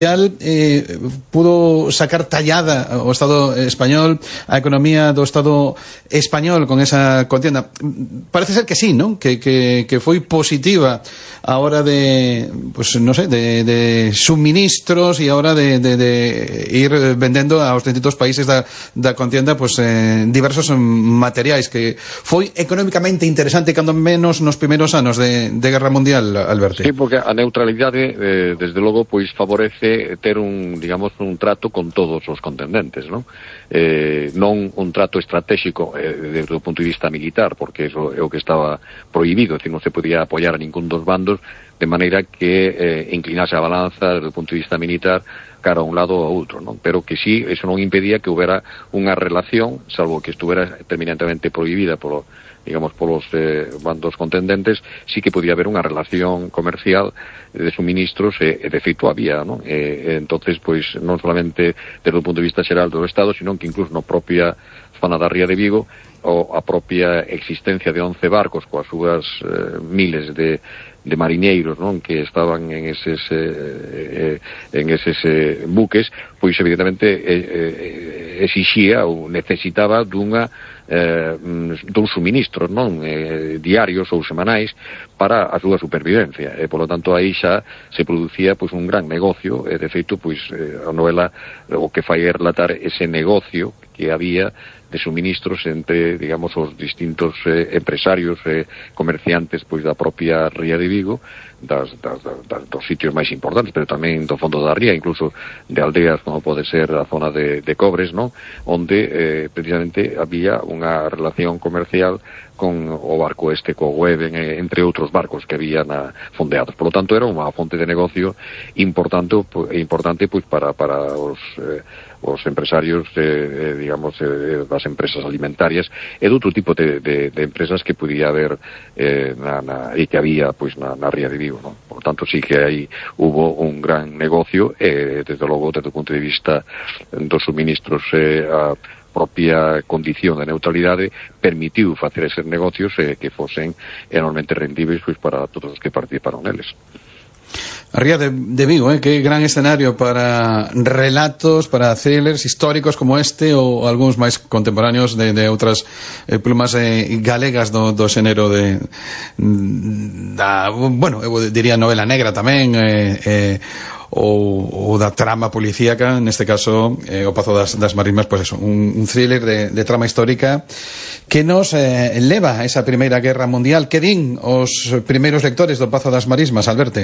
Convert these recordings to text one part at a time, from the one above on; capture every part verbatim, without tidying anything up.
Eh, pudo sacar tallada o Estado español, a economía do Estado español con esa contienda? Parece ser que sí, ¿no? Que, que, que foi positiva a hora de, pues no sé, de, de suministros e a hora de, de, de ir vendendo aos distintos países da, da contienda pues eh, diversos materiais, que foi económicamente interesante cando menos nos primeiros anos de, de Guerra Mundial, Alberto. Sí, porque a neutralidade eh, desde logo pois favorece ter un, digamos, un trato con todos os contendentes, non? Eh, non un trato estratégico eh, desde o punto de vista militar, porque eso é o que estaba prohibido, é dicir, non se podía apoiar a ningún dos bandos de maneira que eh, inclinase a balanza desde o punto de vista militar cara a un lado ou a outro, non? Pero que sí, eso non impedía que houbera unha relación, salvo que estuvera terminantemente prohibida polo, digamos, polos eh, bandos contendentes, sí que podía haber unha relación comercial de suministros, e, e de feito había, non? E, entonces, pois, non solamente desde o punto de vista xeral do Estado, sino que incluso na propia zona da Ría de Vigo, o a propia existencia de once barcos coas súas eh, miles de de mariñeiros, non, que estaban en eses eh, en eses eh, buques, pois evidentemente eh, eh, exixía ou necesitaba dunha eh, dun suministros, non, eh, diarios ou semanais para a súa supervivencia, e polo tanto aí xa se producía pois un gran negocio, e de feito pois eh, a novela o que fai é relatar ese negocio que había de suministros entre, digamos, os distintos eh, empresarios e eh, comerciantes pois da propia Ría de Vigo, das, das, das, dos sitios máis importantes, pero tamén do fondo da ría, incluso de aldeas como pode ser a zona de, de Cobres, non? Onde eh, precisamente había unha relación comercial con o barco este co Goeben, eh, entre outros barcos que había na fondeados. Por lo tanto, era unha fonte de negocio importante, importante pois para, para os eh, os empresarios, eh, digamos, eh, das empresas alimentarias e de outro tipo de, de, de empresas que podía haber eh, na, na, e que había pois na, na Ría de Vigo, non? Por tanto, sí que aí hubo un gran negocio e, desde logo, desde o punto de vista dos suministros, eh, a propia condición de neutralidade permitiu facer eses negocios eh, que fosen enormemente rendibles pois para todos os que participaron neles. A Ría de, de Vigo, eh, que gran escenario para relatos, para thrillers históricos como este ou algúns máis contemporáneos de, de outras eh, plumas eh, galegas do, do xénero de da, bueno, eu diría novela negra tamén, eh, eh, ou, ou da trama policíaca, neste caso eh, o Pazo das, das Marismas, pois pues eso, un, un thriller de, de trama histórica que nos eh, leva a esa Primeira Guerra Mundial. Que din os primeiros lectores do Pazo das Marismas, Alberto?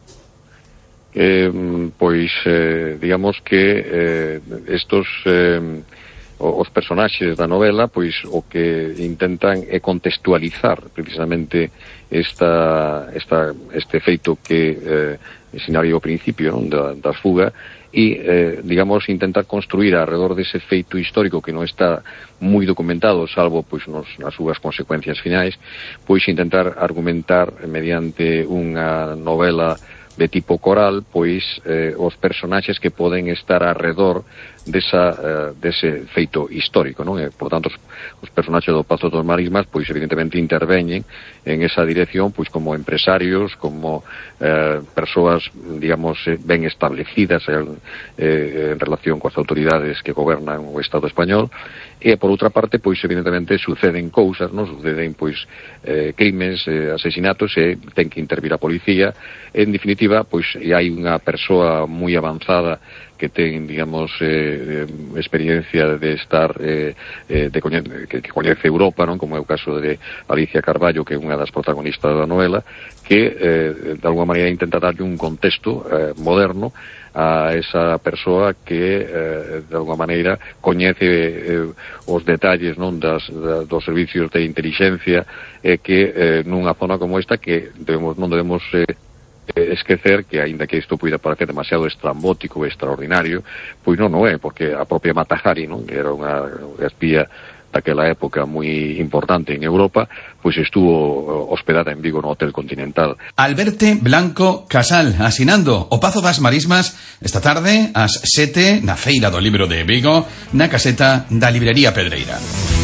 Eh, pois, eh, digamos que eh, estos eh, os personaxes da novela, pois o que intentan é contextualizar precisamente esta, esta, este feito que eh, sinario ao principio, non, da, da fuga, e, eh, digamos, intentar construir alrededor dese feito histórico que non está moi documentado, salvo pois nos, nas súas consecuencias finais, pois intentar argumentar mediante unha novela de tipo coral, pois eh, os personaxes que poden estar alrededor desa, eh, dese feito histórico, non? E, por tanto, os, os personaxes do Pazo das Marismas, pois evidentemente interveñen en esa dirección, pois como empresarios, como eh, persoas, digamos, ben establecidas eh, eh, en relación coas autoridades que gobernan o Estado español, e por outra parte, pois evidentemente suceden cousas, non? Suceden pois eh, crimes, eh, asesinatos, e ten que intervir a policía. En definitiva, pois hai unha persoa moi avanzada que ten, digamos, eh, experiencia de estar eh, eh, de coñe que, que coñece Europa, non? Como é o caso de Alicia Carballo, que é unha das protagonistas da novela, que eh, de alguma maneira intenta darlle un contexto eh, moderno a esa persoa que eh, de alguma maneira coñece eh, os detalles, non, das, da, dos servicios de inteligencia, e eh, que eh, nunha zona como esta que debemos, non debemos eh, esquecer que, aínda que isto poida parecer demasiado estrambótico e extraordinario, pois non o é, porque a propia Mata Hari, non, que era unha espía daquela época moi importante en Europa, pois estuvo hospedada en Vigo no Hotel Continental. Alberto Blanco Casal, asinando o Pazo das Marismas esta tarde ás sete na Feira do Libro de Vigo, na caseta da Librería Pedreira.